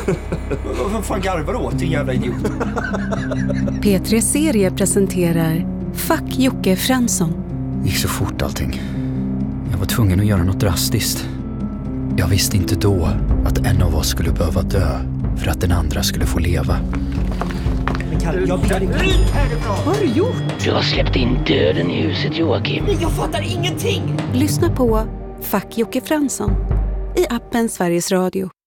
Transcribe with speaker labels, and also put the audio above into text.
Speaker 1: Vad fan garvar du åt, din jävla idiot?
Speaker 2: P3 Serie presenterar Fuck Jocke Fransson.
Speaker 3: Det gick så fort allting. Jag var tvungen att göra något drastiskt. Jag visste inte då att en av oss skulle behöva dö för att den andra skulle få leva.
Speaker 1: Men Kalle, jag begär inte.
Speaker 2: Vad har du gjort?
Speaker 4: Du har släppt in döden i huset, Joakim.
Speaker 1: Jag fattar ingenting!
Speaker 2: Lyssna på Fuck Jocke Fransson i appen Sveriges Radio.